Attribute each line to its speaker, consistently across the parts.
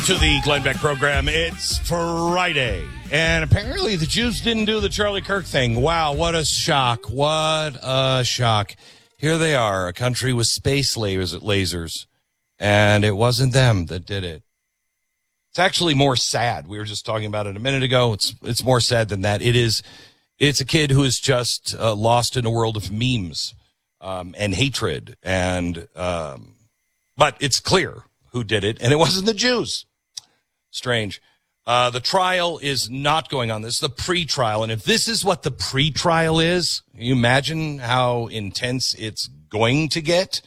Speaker 1: To the Glenn Beck program. It's Friday, and apparently the Jews didn't do the Charlie Kirk thing. Wow, what a shock. What a shock. Here they are, a country with space lasers, and it wasn't them that did it. It's actually more sad. We were just talking about it a minute ago. It's more sad than that. It's a kid who is just lost in a world of memes and hatred, and but it's clear who did it, and it wasn't the Jews. Strange. The trial is not going on. This is the pre-trial. And if this is what the pre-trial is, can you imagine how intense it's going to get?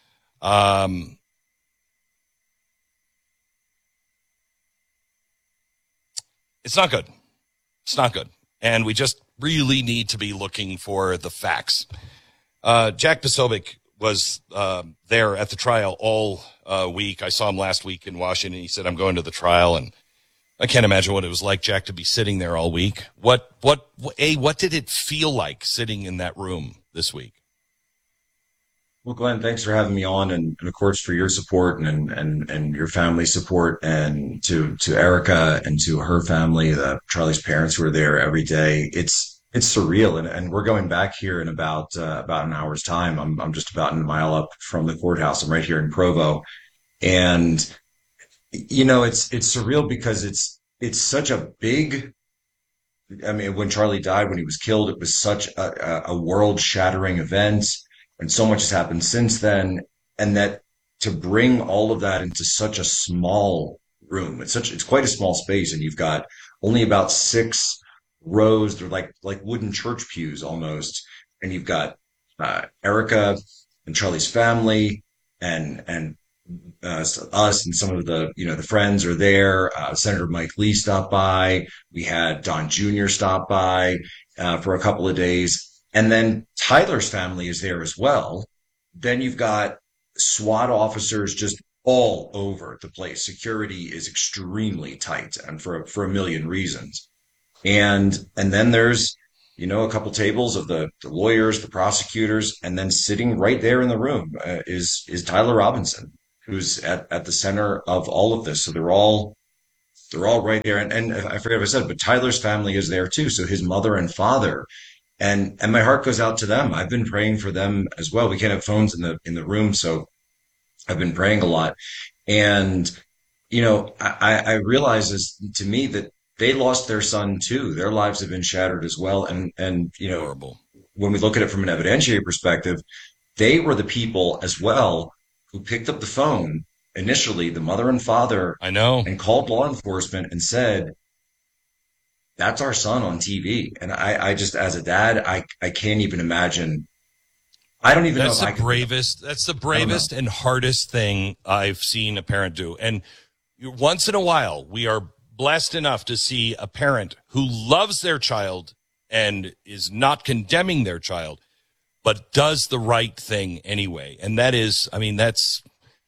Speaker 1: It's not good. It's not good. And we just really need to be looking for the facts. Jack Posobiec was there at the trial all week. I saw him last week in Washington. He said, I'm going to the trial, and I can't imagine what it was like, Jack, to be sitting there all week. What did it feel like sitting in that room this week?
Speaker 2: Well, Glenn, thanks for having me on, and of course for your support and your family support, and to Erica and to her family, Charlie's parents who are there every day. It's surreal, and we're going back here in about an hour's time. I'm just about a mile up from the courthouse. I'm right here in Provo, and it's surreal because it's such a big. I mean, when Charlie died, when he was killed, it was such a world-shattering event, and so much has happened since then. And that to bring all of that into such a small room, it's quite a small space, and you've got only about 6 rows. They're like wooden church pews almost, and you've got Erica and Charlie's family and us and some of the the friends are there. Senator Mike Lee stopped by. We had Don Jr. stop by for a couple of days, and then Tyler's family is there as well. Then you've got SWAT officers just all over the place. Security is extremely tight, and for a million reasons. And then there's, a couple tables of the lawyers, the prosecutors, and then sitting right there in the room is Tyler Robinson, who's at the center of all of this. So they're all right there. And I forget what I said, but Tyler's family is there too. So his mother and father, and my heart goes out to them. I've been praying for them as well. We can't have phones in the room, so I've been praying a lot. And I realize this to me that they lost their son too. Their lives have been shattered as well. And
Speaker 1: horrible.
Speaker 2: When we look at it from an evidentiary perspective, they were the people as well who picked up the phone initially, the mother and father,
Speaker 1: I know,
Speaker 2: and called law enforcement and said, that's our son on TV. And I just, as a dad, I can't even imagine. I don't even know if I can.
Speaker 1: That's the bravest and hardest thing I've seen a parent do. And once in a while, we are blessed enough to see a parent who loves their child and is not condemning their child, but does the right thing anyway. And that's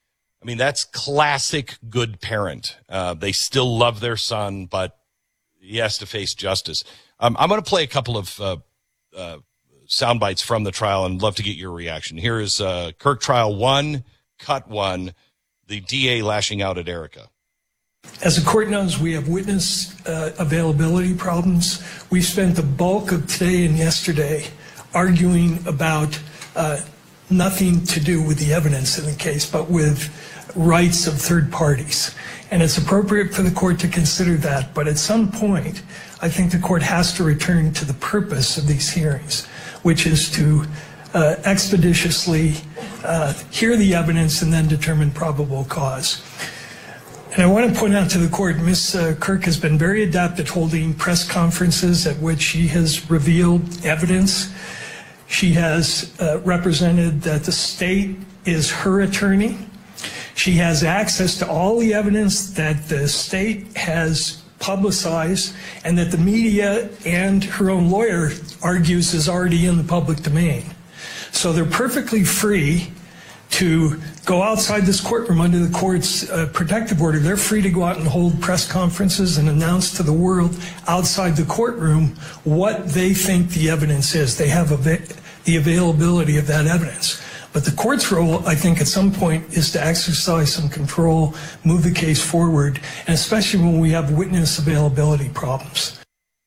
Speaker 1: classic good parent. They still love their son, but he has to face justice. I'm going to play a couple of sound bites from the trial and love to get your reaction. Here is Kirk Trial 1, Cut 1, the DA lashing out at Erica.
Speaker 3: As the court knows, we have witness availability problems. We spent the bulk of today and yesterday arguing about nothing to do with the evidence in the case, but with rights of third parties. And it's appropriate for the court to consider that. But at some point, I think the court has to return to the purpose of these hearings, which is to expeditiously hear the evidence and then determine probable cause. And I want to point out to the court, Ms. Kirk has been very adept at holding press conferences at which she has revealed evidence. She has represented that the state is her attorney. She has access to all the evidence that the state has publicized and that the media and her own lawyer argues is already in the public domain. So they're perfectly free to go outside this courtroom under the court's protective order. They're free to go out and hold press conferences and announce to the world outside the courtroom what they think the evidence is. They have the availability of that evidence. But the court's role, I think, at some point is to exercise some control, move the case forward, and especially when we have witness availability problems.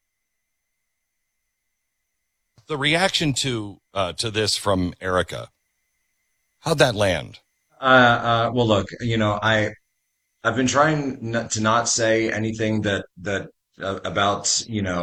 Speaker 1: The reaction to this from Erica, how'd that land?
Speaker 2: Well, look, I've been trying to not say anything that about,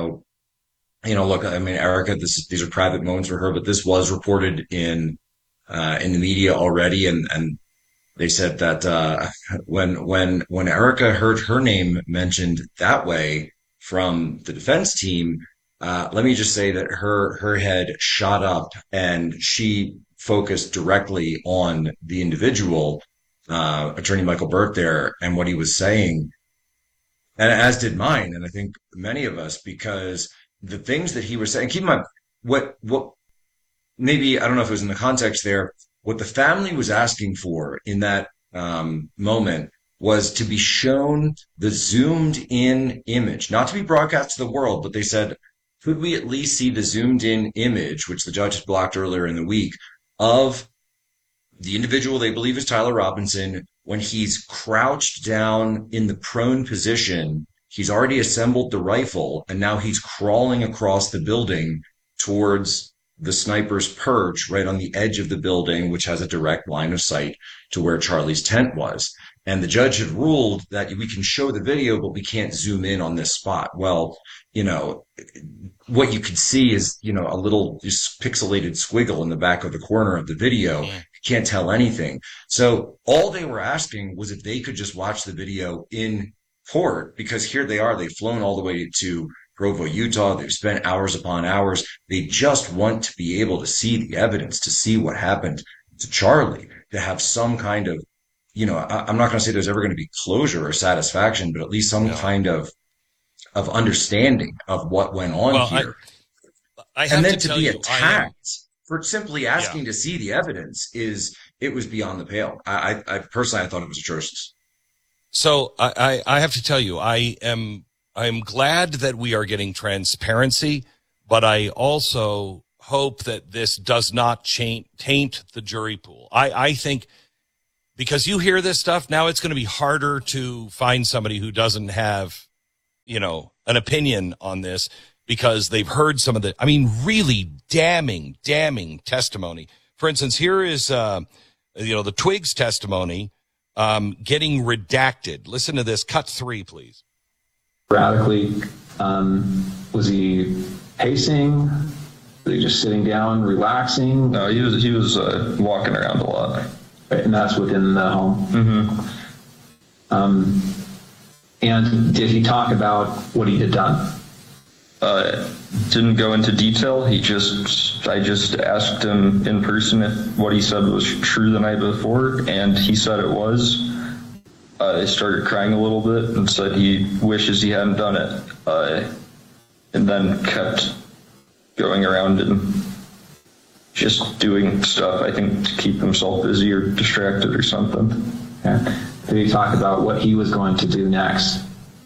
Speaker 2: look, I mean, Erica, these are private moments for her, but this was reported in the media already. And they said that, when Erica heard her name mentioned that way from the defense team, let me just say that her head shot up and she focused directly on the individual, attorney Michael Burt there and what he was saying. And as did mine. And I think many of us, because the things that he was saying, keep in mind what maybe, I don't know if it was in the context there, what the family was asking for in that, moment was to be shown the zoomed in image, not to be broadcast to the world, but they said, could we at least see the zoomed in image, which the judge had blocked earlier in the week, of the individual they believe is Tyler Robinson when he's crouched down in the prone position. He's already assembled the rifle and now he's crawling across the building towards the sniper's perch right on the edge of the building, which has a direct line of sight to where Charlie's tent was. And the judge had ruled that we can show the video, but we can't zoom in on this spot. Well, what you could see is, a little just pixelated squiggle in the back of the corner of the video. You can't tell anything. So all they were asking was if they could just watch the video in court, because here they are. They've flown all the way to Provo, Utah. They've spent hours upon hours. They just want to be able to see the evidence, to see what happened to Charlie, to have some kind of, I'm not going to say there's ever going to be closure or satisfaction, but at least some kind of understanding of what went on here.
Speaker 1: I have
Speaker 2: and then
Speaker 1: to
Speaker 2: to be
Speaker 1: you,
Speaker 2: attacked for simply asking to see the evidence it was beyond the pale. I personally, I thought it was atrocious.
Speaker 1: So I have to tell you, I'm glad that we are getting transparency, but I also hope that this does not taint the jury pool. I think because you hear this stuff, now it's going to be harder to find somebody who doesn't have, an opinion on this because they've heard some of the, really damning testimony. For instance, here is, the Twiggs testimony, getting redacted. Listen to this. Cut 3, please.
Speaker 4: Radically, was he pacing? Was he just sitting down, relaxing?
Speaker 5: No, he was walking around a lot.
Speaker 4: Right, and that's within the home.
Speaker 5: Mm-hmm.
Speaker 4: And did he talk about what he had done?
Speaker 5: Didn't go into detail. I just asked him in person if what he said was true the night before, and he said it was. He started crying a little bit and said he wishes he hadn't done it, and then kept going around and just doing stuff, I think, to keep himself busy or distracted or something.
Speaker 4: Okay. Did he talk about what he was going to do next?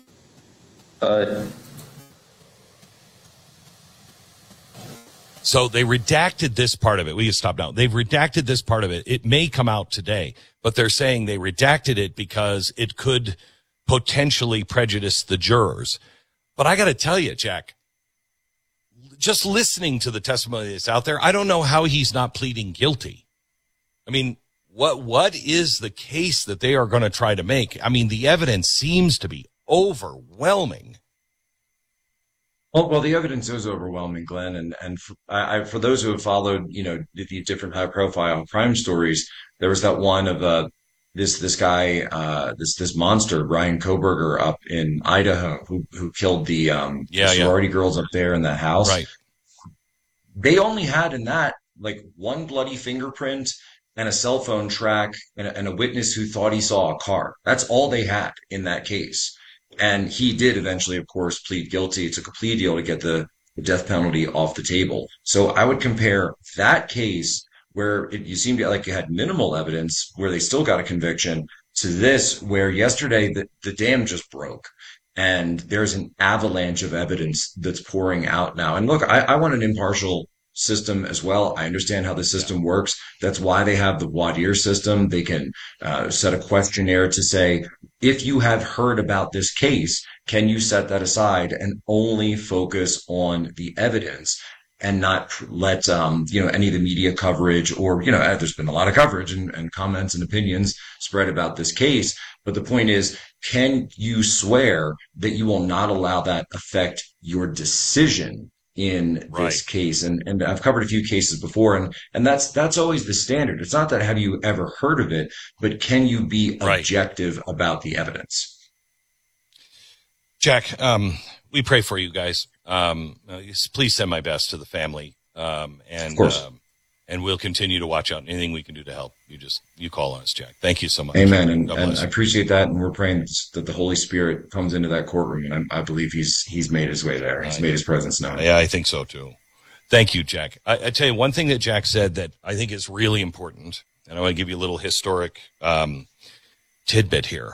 Speaker 1: So they redacted this part of it. We can stop now. They've redacted this part of it. It may come out today, but they're saying they redacted it because it could potentially prejudice the jurors. But I got to tell you, Jack, just listening to the testimony that's out there, I don't know how he's not pleading guilty. What is the case that they are going to try to make? The evidence seems to be overwhelming.
Speaker 2: Well, the evidence is overwhelming, Glenn, and for those who have followed, the different high-profile crime stories, there was that one of this guy, this monster, Brian Koberger, up in Idaho, who killed the sorority girls up there in that house.
Speaker 1: Right.
Speaker 2: They only had in that one bloody fingerprint and a cell phone track and a witness who thought he saw a car. That's all they had in that case. And he did eventually, of course, plead guilty. It took a plea deal to get the death penalty off the table. So I would compare that case where you seemed to like you had minimal evidence where they still got a conviction to this where yesterday the dam just broke and there's an avalanche of evidence that's pouring out now. And look, I want an impartial system as well. I understand how the system works. That's why they have the voir dire system. They can set a questionnaire to say, if you have heard about this case, can you set that aside and only focus on the evidence and not let any of the media coverage or there's been a lot of coverage and comments and opinions spread about this case. But the point is, can you swear that you will not allow that affect your decision in this case? And I've covered a few cases before, and that's always the standard. It's not that have you ever heard of it, but can you be objective about the evidence?
Speaker 1: Jack, we pray for you guys. Please send my best to the family. And we'll continue to watch out. Anything we can do to help, you call on us, Jack. Thank you so much.
Speaker 2: Amen. And I appreciate that. And we're praying that the Holy Spirit comes into that courtroom. And I believe he's made his way there. He's made his presence known.
Speaker 1: Yeah, I think so too. Thank you, Jack. I tell you one thing that Jack said that I think is really important. And I want to give you a little historic, tidbit here.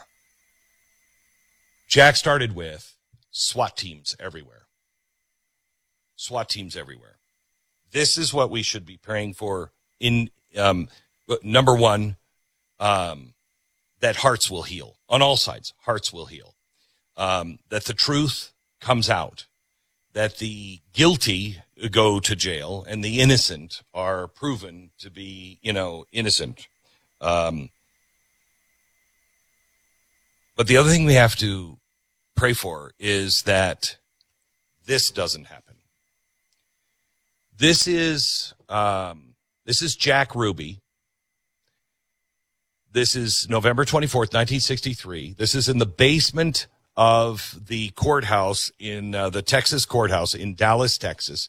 Speaker 1: Jack started with SWAT teams everywhere. SWAT teams everywhere. This is what we should be praying for in, number one, that hearts will heal on all sides. Hearts will heal. That the truth comes out, that the guilty go to jail and the innocent are proven to be, innocent. But the other thing we have to pray for is that this doesn't happen. This is Jack Ruby. This is November 24th, 1963. This is in the basement of the courthouse in the Texas courthouse in Dallas, Texas.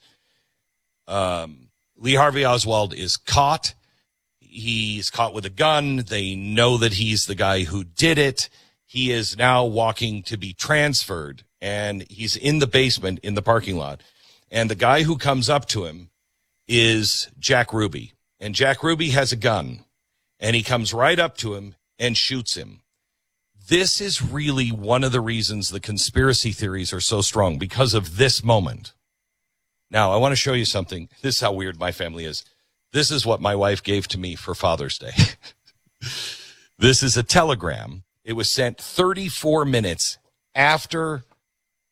Speaker 1: Lee Harvey Oswald is caught. He's caught with a gun. They know that he's the guy who did it. He is now walking to be transferred, and he's in the basement in the parking lot. And the guy who comes up to him is Jack Ruby. And Jack Ruby has a gun. And he comes right up to him and shoots him. This is really one of the reasons the conspiracy theories are so strong, because of this moment. Now, I want to show you something. This is how weird my family is. This is what my wife gave to me for Father's Day. This is a telegram. It was sent 34 minutes after